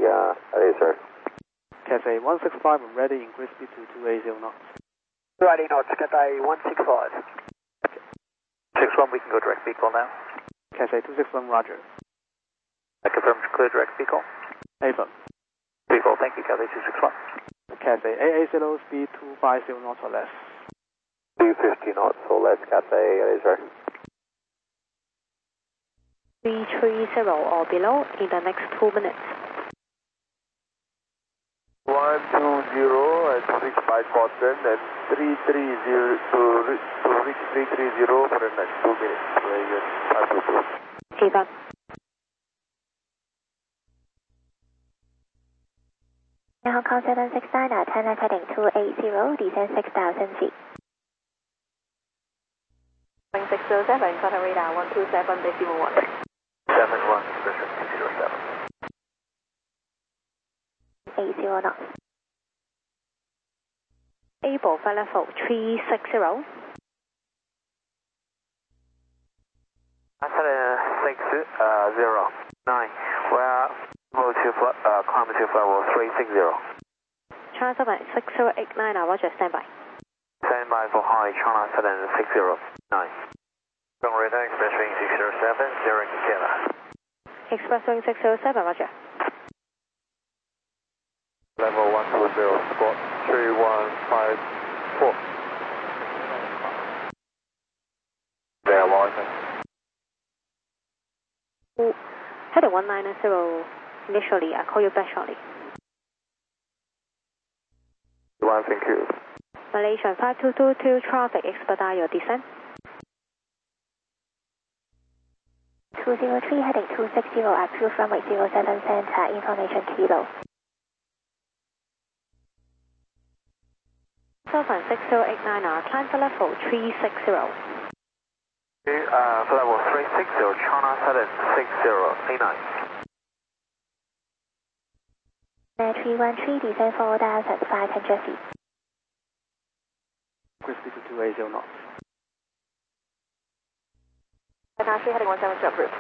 Ready, sir. Cathay 165 when ready, increase speed to 280 knots. 280 knots, Cathay 165. 61, we can go direct vehicle now. Cathay 261, roger. I confirm clear direct vehicle. Affirm. Vehicle, thank you, Cathay 261. Cathay 880, speed 250 knots or less. 250 knots or less, Cathay, ready, sir. 330 or below in the next 2 minutes. 120 at 65 quadrant and 330 to reach 330 for the next 2 minutes. Very good. 522. Affirm. Hong Kong 769 at China heading 280, descend 6,000 feet. 607, contact radar 127, decimal 1. 71, expression 207. 80 knots. Able flight level 360. 609. We're able to climb to level 360. China 76089, roger, standby. Stand by for high China 7609. Wrong radar, express wing 607, 0 Canada. Express wing 607, roger. Level 120, squawk 3154. There, Washington. Heading 190 initially, I'll call you back shortly. Thank you. Malaysian 5222 traffic, expedite your descent. 203 heading 260, approved runway 07 center, information kilo. 76089, climb for level 360. For level 360, China 76089. 313, descend 4,500 feet. Increase speed to 280 knots. Nashi heading 17 approved.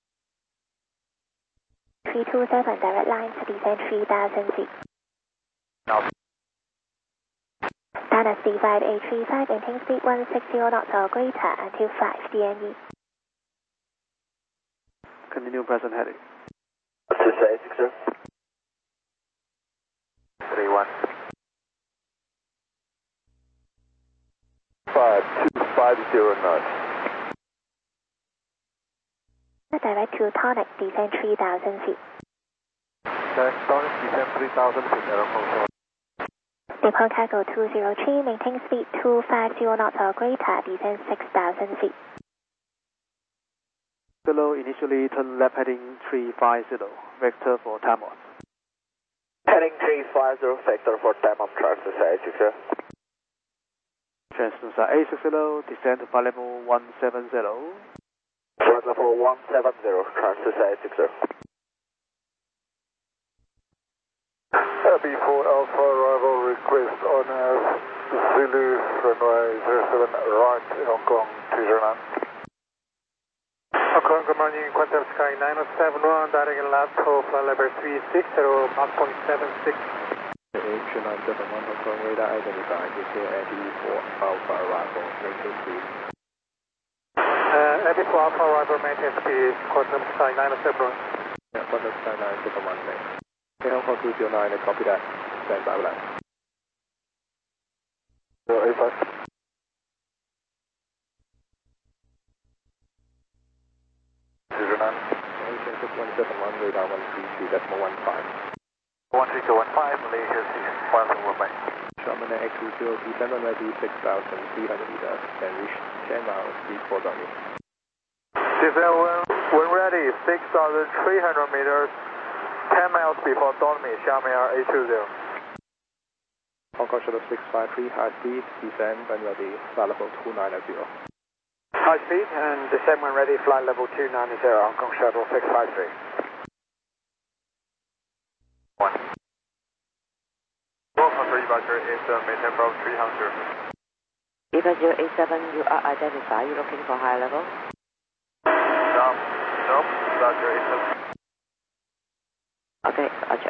327, direct line to descend 3,000 feet. No. Dynasty 5835, maintain speed 160 knots or greater until 5 DNE. Continue present heading. 260. 31. 5250 knots. Direct to Tonic, descend 3,000 feet. Direct Tonic, descend 3,000 feet, aerocontrol. Nippon Cargo 203, maintain speed 250 knots or greater, descend 6,000 feet. Below, initially turn left heading 350, vector for Tamon. Heading 350, vector for Tamon, transfer 860. Transnusa 860, descend to flight level 170. Flight level 170, transfer 860. Before Alpha arrival, request on Zulu runway 07 right in Hong Kong, 209. Hong Kong, good morning, Qantas Sky 9071, direct left to flight level 360, Mach 0.76. 971 Hong Kong, radar identified, UK Eddie for Alpha arrival, maintain speed. Eddie for Alpha arrival, maintain speed, Qantas Sky 971. Yeah, Qantas Sky 971, mate. Hong Kong 209, copy that. Stand by, black. 085. Malaysia 6171, radar 132.15. 13215, Malaysia 6171, mate. Sharman X20, descend on ready 6,300 meters, then reach 10 miles, speed 4 downwind. Descend when ready, 6,300 meters. 10 miles before Donmi, Xiamen Air 820. Hong Kong Shuttle 653, high speed, descend when ready, flight level 290. High speed and descend when ready, flight level 290, Hong Kong Shuttle 653. 1. Welcome to Departure is maintain from 300. Departure 87, you are identified. You're looking for high level? No, Departure 87. Okay, roger.